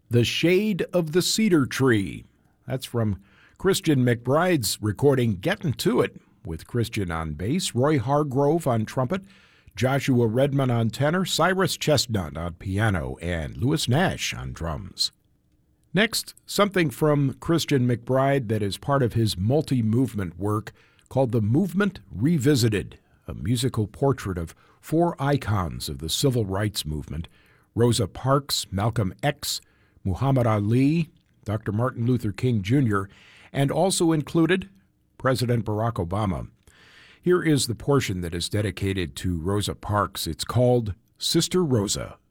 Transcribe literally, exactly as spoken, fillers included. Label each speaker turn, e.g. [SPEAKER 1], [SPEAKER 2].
[SPEAKER 1] The Shade of the Cedar Tree. That's from Christian McBride's recording Gettin' to It, with Christian on bass, Roy Hargrove on trumpet, Joshua Redman on tenor, Cyrus Chestnut on piano, and Louis Nash on drums. Next, something from Christian McBride that is part of his multi-movement work called The Movement Revisited, a musical portrait of four icons of the civil rights movement: Rosa Parks, Malcolm X, Muhammad Ali, Doctor Martin Luther King Junior, and also included President Barack Obama. Here is the portion that is dedicated to Rosa Parks. It's called Sister Rosa.